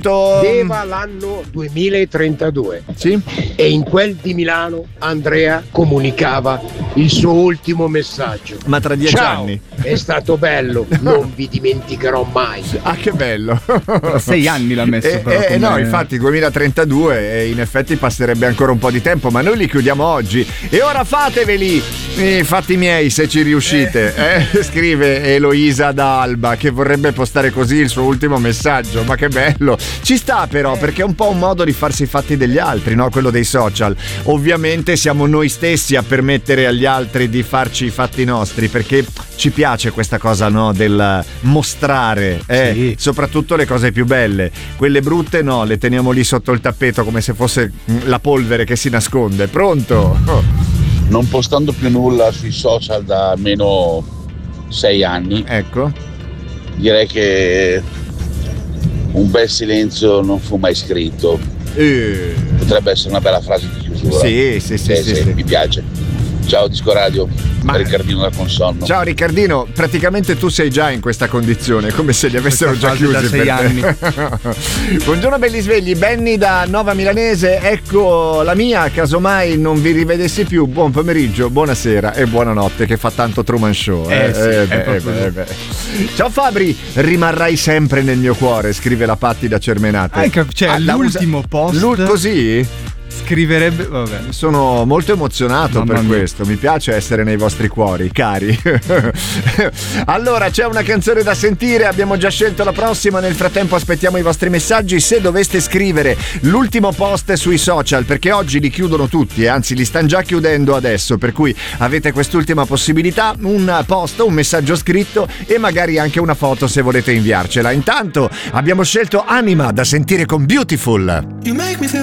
Pronto? Deva l'anno 2032. Sì. E in quel di Milano Andrea comunicava il suo ultimo messaggio. Ma tra 10 Ciao, anni. è stato bello, non vi dimenticherò mai. Ah, che bello. 6 anni l'ha messo però come... No, infatti 2032 e in effetti passerebbe ancora un po' di tempo, ma noi li chiudiamo oggi. E ora fateveli i fatti miei se ci riuscite. Scrive Eloisa da Alba, che vorrebbe postare così il suo ultimo messaggio. Ma che bello. Ci sta però, perché è un po' un modo di farsi i fatti degli altri, no? Quello dei social. Ovviamente siamo noi stessi a permettere agli altri di farci i fatti nostri, perché ci piace questa cosa, no? Del mostrare, Sì. soprattutto le cose più belle. Quelle brutte no, le teniamo lì sotto il tappeto come se fosse la polvere che si nasconde. Pronto? Non postando più nulla sui social da almeno 6 anni, Ecco. direi che un bel silenzio non fu mai scritto. Potrebbe essere una bella frase di chiusura. Sì. Mi piace. Ciao Disco Radio, Riccardino da Consolno. Ciao Riccardino, praticamente tu sei già in questa condizione, come se li avessero già chiusi da 6 per anni. te. Buongiorno belli svegli, Benny da Nova Milanese, ecco la mia, casomai non vi rivedessi più. Buon pomeriggio, buonasera e buonanotte, che fa tanto Truman Show. Ciao Fabri, rimarrai sempre nel mio cuore, scrive la Patti da Cermenate. Ecco, cioè l'ultimo post così? scriverebbe, vabbè. Sono molto emozionato Mamma per mia. questo, mi piace essere nei vostri cuori, cari. Allora, c'è una canzone da sentire, abbiamo già scelto la prossima, nel frattempo aspettiamo i vostri messaggi. Se doveste scrivere l'ultimo post sui social, perché oggi li chiudono tutti, anzi li stanno già chiudendo adesso, per cui avete quest'ultima possibilità, un post, un messaggio scritto e magari anche una foto se volete inviarcela. Intanto abbiamo scelto Anima da sentire con Beautiful. You make me feel